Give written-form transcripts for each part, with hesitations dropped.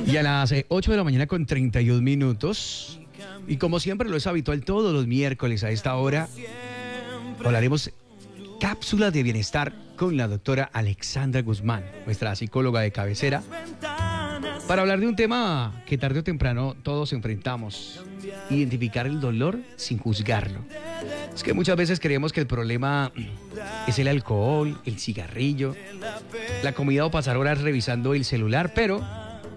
Y a las 8 de la mañana con 31 minutos. Y como siempre lo es habitual todos los miércoles a esta hora, hablaremos cápsulas de bienestar con la doctora Alexandra Guzmán, nuestra psicóloga de cabecera, para hablar de un tema que tarde o temprano todos enfrentamos: identificar el dolor sin juzgarlo. Es que muchas veces creemos que el problema es el alcohol, el cigarrillo, la comida o pasar horas revisando el celular, pero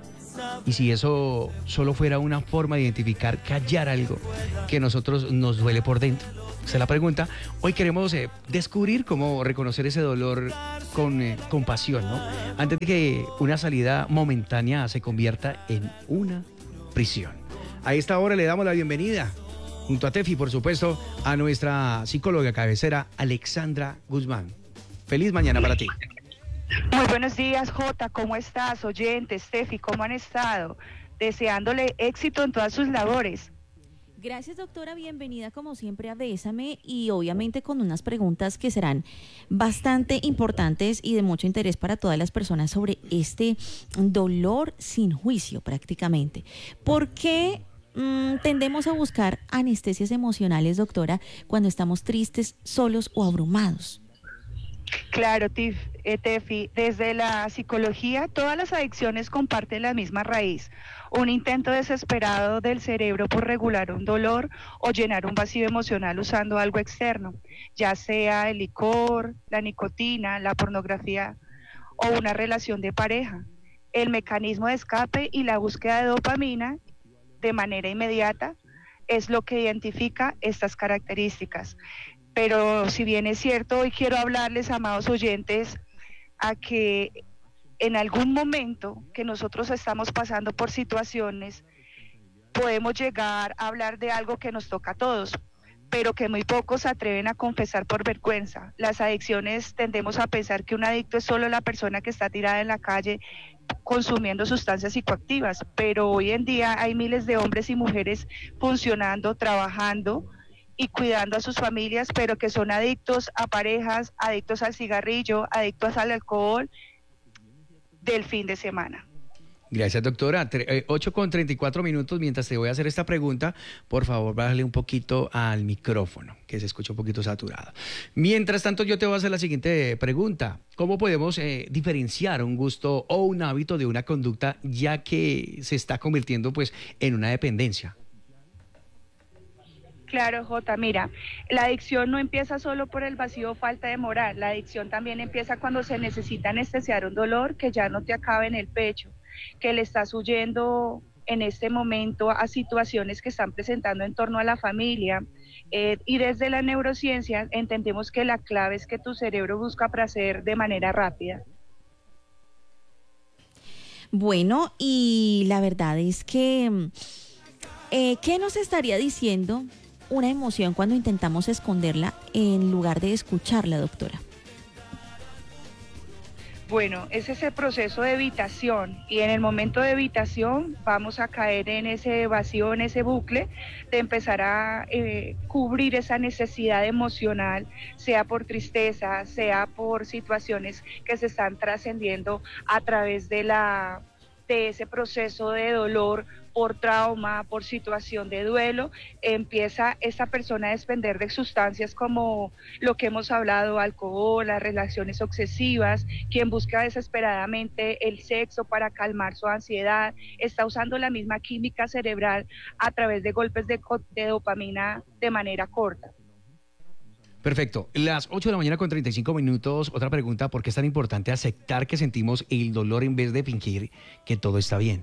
¿y si eso solo fuera una forma de identificar, callar algo que a nosotros nos duele por dentro? Esa es la pregunta. Hoy queremos descubrir cómo reconocer ese dolor con compasión, ¿no? Antes de que una salida momentánea se convierta en una prisión. A esta hora le damos la bienvenida, junto a Tefi, por supuesto, a nuestra psicóloga cabecera, Alexandra Guzmán. Feliz mañana para ti. Muy buenos días, Jota. ¿Cómo estás? Oyentes, Tefi, ¿cómo han estado? Deseándole éxito en todas sus labores. Gracias, doctora. Bienvenida como siempre a Bésame, y obviamente con unas preguntas que serán bastante importantes y de mucho interés para todas las personas sobre este dolor sin juicio prácticamente. ¿Por qué tendemos a buscar anestesias emocionales, doctora, cuando estamos tristes, solos o abrumados? Claro, Tefi, desde la psicología todas las adicciones comparten la misma raíz: un intento desesperado del cerebro por regular un dolor o llenar un vacío emocional usando algo externo, ya sea el licor, la nicotina, la pornografía o una relación de pareja. El mecanismo de escape y la búsqueda de dopamina de manera inmediata es lo que identifica estas características. Pero si bien es cierto, hoy quiero hablarles, amados oyentes, a que en algún momento que nosotros estamos pasando por situaciones, podemos llegar a hablar de algo que nos toca a todos, pero que muy pocos se atreven a confesar por vergüenza. Las adicciones tendemos a pensar que un adicto es solo la persona que está tirada en la calle consumiendo sustancias psicoactivas, pero hoy en día hay miles de hombres y mujeres funcionando, trabajando y cuidando a sus familias, pero que son adictos a parejas, adictos al cigarrillo, adictos al alcohol del fin de semana. Gracias, doctora. 8 con 34 minutos. Mientras te voy a hacer esta pregunta, por favor, bájale un poquito al micrófono, que se escucha un poquito saturado. Mientras tanto, yo te voy a hacer la siguiente pregunta. ¿Cómo podemos diferenciar un gusto o un hábito de una conducta, ya que se está convirtiendo pues en una dependencia? Claro, Jota, mira, la adicción no empieza solo por el vacío o falta de moral. La adicción también empieza cuando se necesita anestesiar un dolor que ya no te acabe en el pecho, que le estás huyendo en este momento a situaciones que están presentando en torno a la familia. Y desde la neurociencia entendemos que la clave es que tu cerebro busca placer de manera rápida. Bueno, y la verdad es que, ¿qué nos estaría diciendo una emoción cuando intentamos esconderla en lugar de escucharla, doctora? Bueno, es ese proceso de evitación, y en el momento de evitación vamos a caer en ese vacío, en ese bucle de empezar a cubrir esa necesidad emocional, sea por tristeza, sea por situaciones que se están trascendiendo a través de ese proceso de dolor por trauma, por situación de duelo. Empieza esta persona a depender de sustancias como lo que hemos hablado: alcohol, las relaciones obsesivas, quien busca desesperadamente el sexo para calmar su ansiedad, está usando la misma química cerebral a través de golpes de dopamina de manera corta. Perfecto. Las 8 de la mañana con 35 minutos. Otra pregunta: ¿por qué es tan importante aceptar que sentimos el dolor en vez de fingir que todo está bien?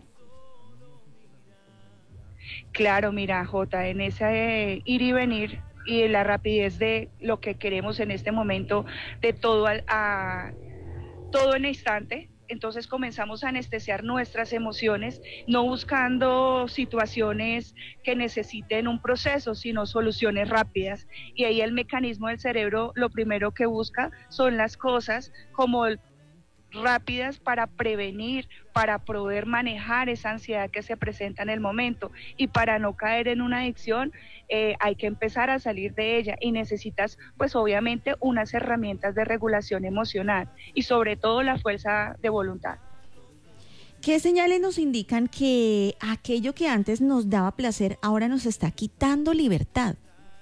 Claro, mira, Jota, en ese ir y venir y la rapidez de lo que queremos en este momento, de todo todo en instante, entonces comenzamos a anestesiar nuestras emociones, no buscando situaciones que necesiten un proceso, sino soluciones rápidas. Y ahí el mecanismo del cerebro lo primero que busca son las cosas como rápidas para prevenir, para poder manejar esa ansiedad que se presenta en el momento, y para no caer en una adicción hay que empezar a salir de ella, y necesitas pues obviamente unas herramientas de regulación emocional y sobre todo la fuerza de voluntad. ¿Qué señales nos indican que aquello que antes nos daba placer ahora nos está quitando libertad?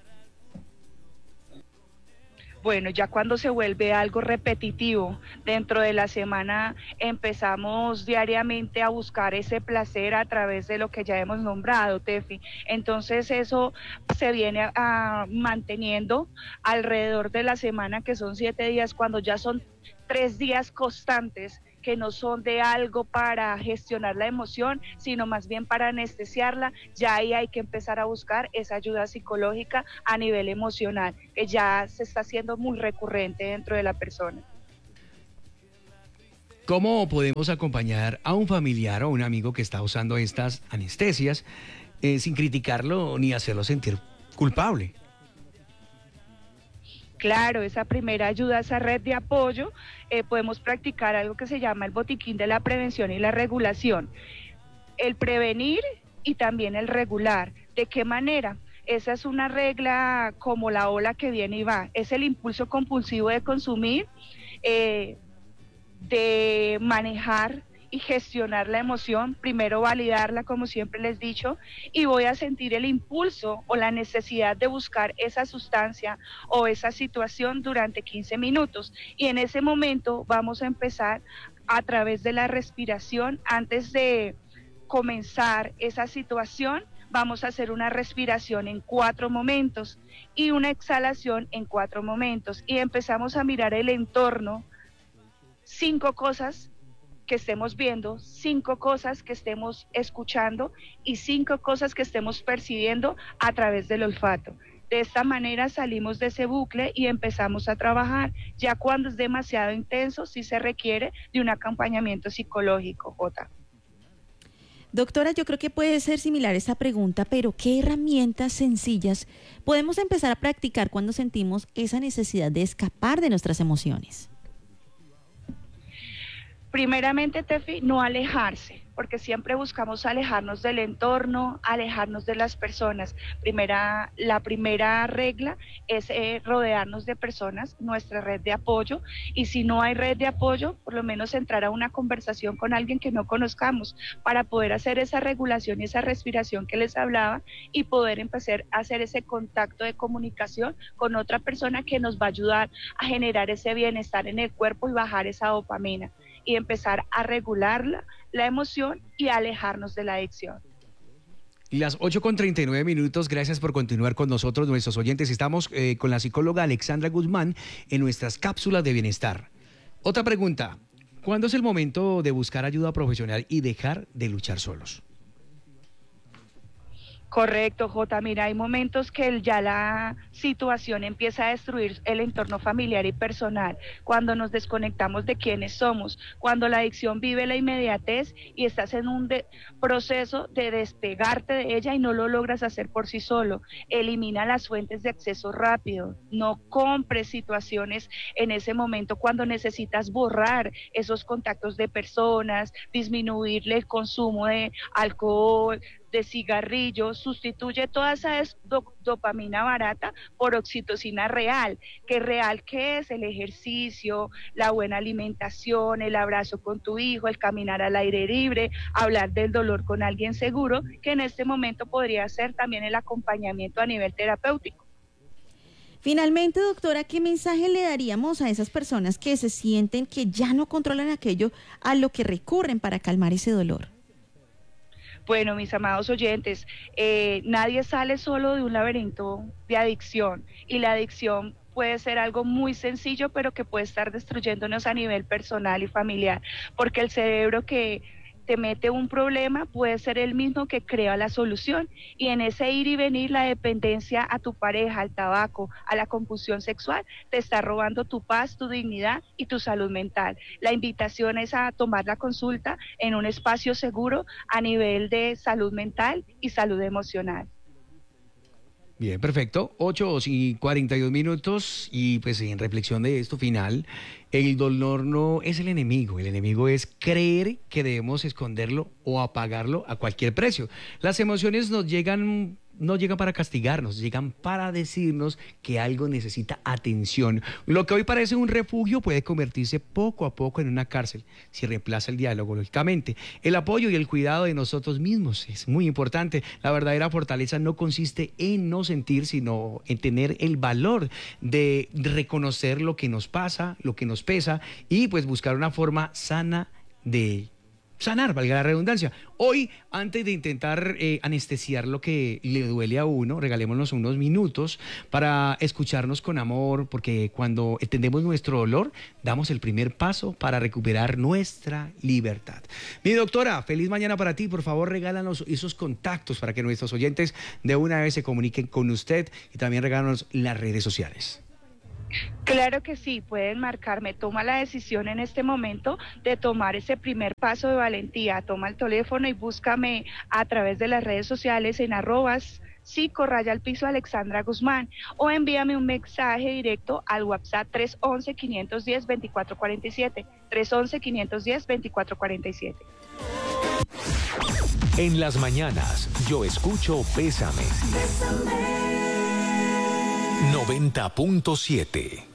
Bueno, ya cuando se vuelve algo repetitivo, dentro de la semana empezamos diariamente a buscar ese placer a través de lo que ya hemos nombrado, Tefi. Entonces eso se viene manteniendo alrededor de la semana, que son 7 días, cuando ya son 3 días constantes, que no son de algo para gestionar la emoción, sino más bien para anestesiarla. Ya ahí hay que empezar a buscar esa ayuda psicológica a nivel emocional, que ya se está haciendo muy recurrente dentro de la persona. ¿Cómo podemos acompañar a un familiar o un amigo que está usando estas anestesias sin criticarlo ni hacerlo sentir culpable? Claro, esa primera ayuda, esa red de apoyo, podemos practicar algo que se llama el botiquín de la prevención y la regulación. El prevenir y también el regular. ¿De qué manera? Esa es una regla como la ola que viene y va. Es el impulso compulsivo de consumir, de manejar y gestionar la emoción, primero validarla, como siempre les he dicho, y voy a sentir el impulso o la necesidad de buscar esa sustancia o esa situación durante 15 minutos. Y en ese momento vamos a empezar a través de la respiración. Antes de comenzar esa situación, vamos a hacer una respiración en 4 momentos y una exhalación en 4 momentos. Y empezamos a mirar el entorno, 5 cosas que estemos viendo, 5 cosas que estemos escuchando y 5 cosas que estemos percibiendo a través del olfato. De esta manera salimos de ese bucle y empezamos a trabajar. Ya cuando es demasiado intenso, sí se requiere de un acompañamiento psicológico, Jota. Doctora, yo creo que puede ser similar esta pregunta, pero ¿qué herramientas sencillas podemos empezar a practicar cuando sentimos esa necesidad de escapar de nuestras emociones? Primeramente, Tefi, no alejarse, porque siempre buscamos alejarnos del entorno, alejarnos de las personas. La primera regla es rodearnos de personas, nuestra red de apoyo, y si no hay red de apoyo, por lo menos entrar a una conversación con alguien que no conozcamos para poder hacer esa regulación y esa respiración que les hablaba y poder empezar a hacer ese contacto de comunicación con otra persona que nos va a ayudar a generar ese bienestar en el cuerpo y bajar esa dopamina y empezar a regular la emoción y a alejarnos de la adicción. Las 8:39, gracias por continuar con nosotros, nuestros oyentes. Estamos con la psicóloga Alexandra Guzmán en nuestras cápsulas de bienestar. Otra pregunta, ¿cuándo es el momento de buscar ayuda profesional y dejar de luchar solos? Correcto, Jota. Mira, hay momentos que ya la situación empieza a destruir el entorno familiar y personal, cuando nos desconectamos de quiénes somos, cuando la adicción vive la inmediatez y estás en un proceso de despegarte de ella y no lo logras hacer por sí solo. Elimina las fuentes de acceso rápido, no compres situaciones en ese momento cuando necesitas borrar esos contactos de personas, disminuirle el consumo de alcohol, de cigarrillos, sustituye toda esa dopamina barata por oxitocina real. ¿Qué es? El ejercicio, la buena alimentación, el abrazo con tu hijo, el caminar al aire libre, hablar del dolor con alguien seguro, que en este momento podría ser también el acompañamiento a nivel terapéutico. Finalmente, doctora, ¿qué mensaje le daríamos a esas personas que se sienten que ya no controlan aquello a lo que recurren para calmar ese dolor? Bueno, mis amados oyentes, nadie sale solo de un laberinto de adicción, y la adicción puede ser algo muy sencillo, pero que puede estar destruyéndonos a nivel personal y familiar, porque el cerebro que te mete un problema puede ser el mismo que crea la solución, y en ese ir y venir la dependencia a tu pareja, al tabaco, a la compulsión sexual, te está robando tu paz, tu dignidad y tu salud mental. La invitación es a tomar la consulta en un espacio seguro a nivel de salud mental y salud emocional. Bien, perfecto. 8:42 y pues en reflexión de esto final, El dolor no es el enemigo es creer que debemos esconderlo o apagarlo a cualquier precio. Las emociones no llegan para castigarnos, llegan para decirnos que algo necesita atención. Lo que hoy parece un refugio puede convertirse poco a poco en una cárcel si reemplaza el diálogo, lógicamente. El apoyo y el cuidado de nosotros mismos es muy importante. La verdadera fortaleza no consiste en no sentir, sino en tener el valor de reconocer lo que nos pasa, lo que nos pesa y pues buscar una forma sana de sanar, valga la redundancia. Hoy, antes de intentar anestesiar lo que le duele a uno, regalémonos unos minutos para escucharnos con amor, porque cuando entendemos nuestro dolor, damos el primer paso para recuperar nuestra libertad. Mi doctora, feliz mañana para ti. Por favor, regálanos esos contactos para que nuestros oyentes de una vez se comuniquen con usted y también regálanos las redes sociales. Claro que sí, pueden marcarme. Toma la decisión en este momento de tomar ese primer paso de valentía. Toma el teléfono y búscame a través de las redes sociales en @psico_al_piso Alexandra Guzmán o envíame un mensaje directo al WhatsApp 311-510-2447. 311-510-2447. En las mañanas, yo escucho Bésame. 90.7